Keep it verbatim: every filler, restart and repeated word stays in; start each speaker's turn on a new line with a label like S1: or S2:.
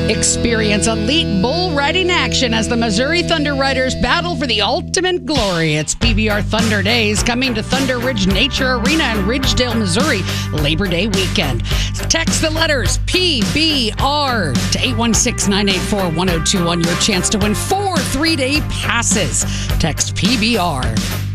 S1: Experience elite bull riding action as the Missouri Thunder Riders battle for the ultimate glory. It's P B R Thunder Days coming to Thunder Ridge Nature Arena in Ridgedale, Missouri, Labor Day weekend. Text the letters P B R to eight one six, nine eight four, one oh two one. Your chance to win four three-day passes. Text P B R.